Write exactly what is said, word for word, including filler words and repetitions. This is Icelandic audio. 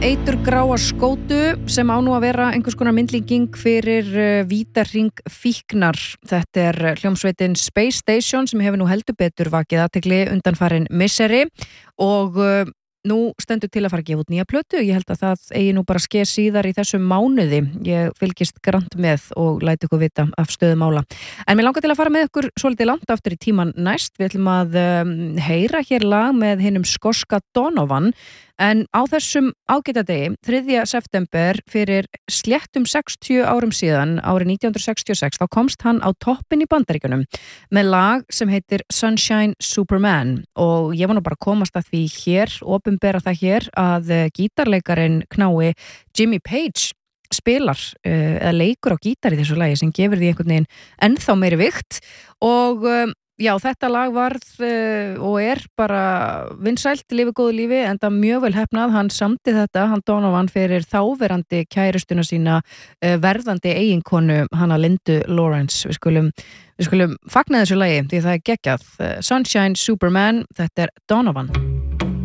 eiturgráa skótu sem á nú að vera einhvers konar myndlíking fyrir uh, vítarhring fíknar. Þetta er hljómsveitin Space Station sem hefur nú heldur betur vakið athygli undanfarin misseri og uh, nú stendur til að fara að gefa út nýja plötu. Ég held að það eigi nú bara skeð síðar í þessum mánuði. Ég fylgist grannt með og læti ykkur vita af stöðu mála. En mér langar til að fara með ykkur svolítið langt aftur í tíman næst. Við ætlum að um, heyra hér lag með hinum skoska Donovan. En á þessum ágæta degi, þriðja september fyrir sléttum sextíu árum síðan, árið nítján hundruð sextíu og sex, þá komst hann á toppinn í Bandaríkjunum með lag sem heitir Sunshine Superman og ég var nú bara að komast að því hér, opinbera það hér að gítarleikarin knái Jimmy Page spilar uh, eða leikur á gítar í þessu lagi sem gefur því einhvern veginn ennþá meiri vikt og um, já, þetta lag varð uh, og er bara vinsælt, lifið góðu lífi, enda mjög vel heppnað. Hann samdi þetta, hann Donovan fyrir þáverandi kærustuna sína uh, verðandi eiginkonu, hana Lindu Lawrence. Við skulum, við skulum fagna þessu lagi, því það er geggjað. Uh, Sunshine Superman, þetta er Donovan.